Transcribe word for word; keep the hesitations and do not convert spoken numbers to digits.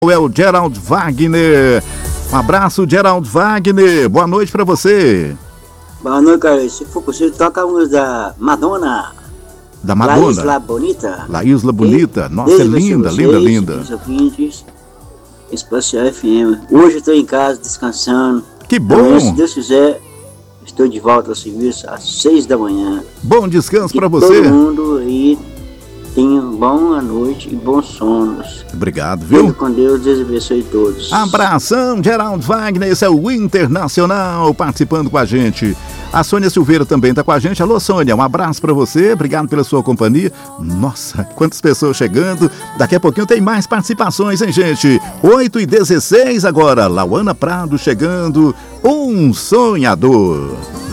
É o Gerald Wagner. Um abraço, Gerald Wagner. Boa noite pra você. Boa noite, cara. Se for possível, toca a música da Madonna. Da Madonna. La Isla Bonita. La Isla Bonita. E, Nossa, é linda, linda, linda. Os ouvintes, Espacial F M. Hoje eu estou em casa descansando. Que bom. Amanhã, se Deus quiser, estou de volta ao serviço às seis da manhã. Bom descanso pra que você. Todo mundo aí tenha boa noite e bons sonos. Obrigado, viu? Fique com Deus, Deus abençoe todos. Abração, Gerald Wagner. Esse é o Internacional participando com a gente. A Sônia Silveira também está com a gente. Alô, Sônia, um abraço para você. Obrigado pela sua companhia. Nossa, quantas pessoas chegando. Daqui a pouquinho tem mais participações, hein, gente? oito e dezesseis agora. Lauana Prado chegando. Um sonhador.